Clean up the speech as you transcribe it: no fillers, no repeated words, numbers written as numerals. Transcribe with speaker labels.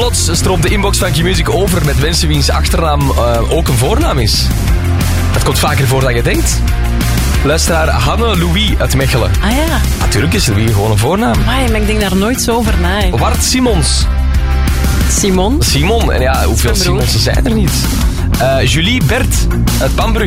Speaker 1: Plots stroomt de inbox van Q-Music over met mensen wiens achternaam ook een voornaam is. Dat komt vaker voor dan je denkt. Luisteraar Hanne-Louis uit Mechelen.
Speaker 2: Ah ja.
Speaker 1: Natuurlijk is Louis gewoon een voornaam.
Speaker 2: Amai, maar ik denk daar nooit zo over na. Hè.
Speaker 1: Wart Simons.
Speaker 2: Simon.
Speaker 1: Simon. En ja, hoeveel
Speaker 2: Zijn broer.
Speaker 1: Simonsen zijn er niet? Julie Bert uit Pambrug.